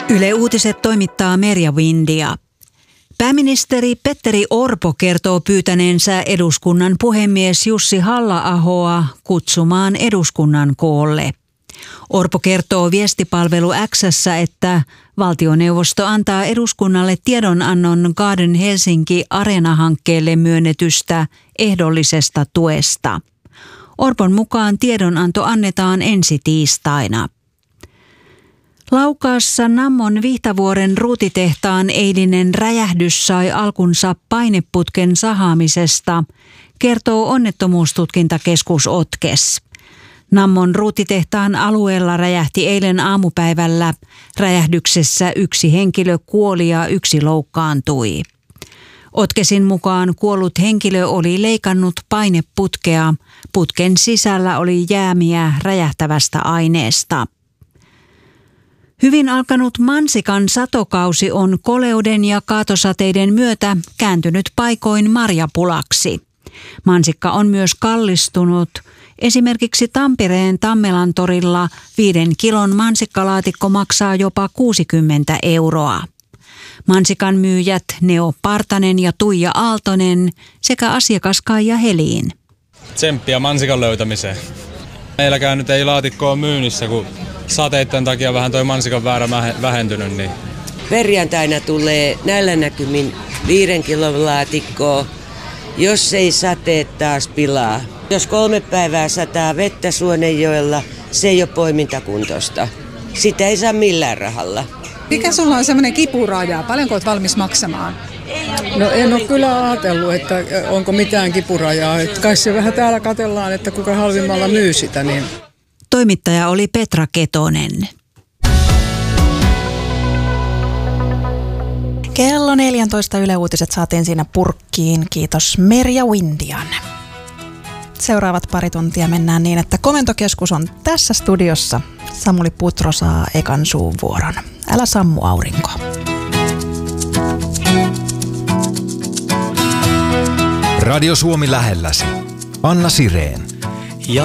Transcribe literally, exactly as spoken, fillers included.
Yle Uutiset toimittaa Merja Windia. Pääministeri Petteri Orpo kertoo pyytäneensä eduskunnan puhemies Jussi Halla-ahoa kutsumaan eduskunnan koolle. Orpo kertoo viestipalvelu X:ssä, että valtioneuvosto antaa eduskunnalle tiedonannon Garden Helsinki Arena-hankkeelle myönnetystä ehdollisesta tuesta. Orpon mukaan tiedonanto annetaan ensi tiistaina. Laukaassa Nammon Vihtavuoren ruutitehtaan eilinen räjähdys sai alkunsa paineputken sahaamisesta, kertoo onnettomuustutkintakeskus Otkes. Nammon ruutitehtaan alueella räjähti eilen aamupäivällä. Räjähdyksessä yksi henkilö kuoli ja yksi loukkaantui. Otkesin mukaan kuollut henkilö oli leikannut paineputkea. Putken sisällä oli jäämiä räjähtävästä aineesta. Hyvin alkanut mansikan satokausi on koleuden ja kaatosateiden myötä kääntynyt paikoin marjapulaksi. Mansikka on myös kallistunut. Esimerkiksi Tampereen Tammelan torilla viiden kilon mansikkalaatikko maksaa jopa kuusikymmentä euroa. Mansikan myyjät Neo Partanen ja Tuija Aaltonen sekä asiakas Kaija Helin. Tsemppiä mansikan löytämiseen. Meilläkään nyt ei laatikkoa myynnissä, kun sateiden takia vähän toi mansikan väärä vähentynyt. Niin. Perjantaina tulee näillä näkymin viiden kilon laatikkoa, jos ei sateet taas pilaa. Jos kolme päivää sataa vettä Suonenjoella, se ei ole poimintakuntoista. Sitä ei saa millään rahalla. Mikä sulla on semmoinen kipuraja? Paljonko olet valmis maksamaan? No en ole kyllä ajatellut, että onko mitään kipurajaa. Että kai se vähän täällä katsellaan, että kuka halvimmalla myy sitä. Niin. Toimittaja oli Petra Ketonen. Kello neljätoista Yle Uutiset saatiin siinä purkkiin. Kiitos Merja Windian. Seuraavat pari tuntia mennään niin, että komentokeskus on tässä studiossa. Samuli Putro saa ekan suuvuoron. Älä sammu aurinko. Radio Suomi lähelläsi. Anna Sireen.